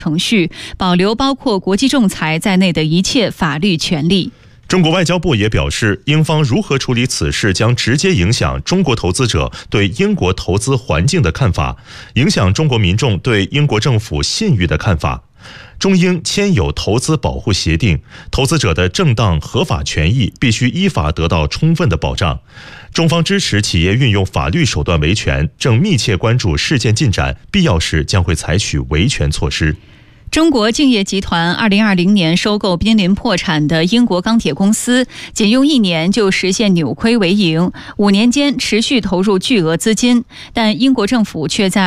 程序，保留包括国际仲裁在内的一切法律权利。 中国外交部也表示，英方如何处理此事将直接影响中国投资者对英国投资环境的看法，影响中国民众对英国政府信誉的看法。中英签有投资保护协定，投资者的正当合法权益必须依法得到充分的保障。中方支持企业运用法律手段维权，正密切关注事件进展，必要时将会采取维权措施。 中国敬业集团2020年收购濒临破产的英国钢铁公司，仅用1年就实现扭亏为盈，5年间持续投入巨额资金，但英国政府却在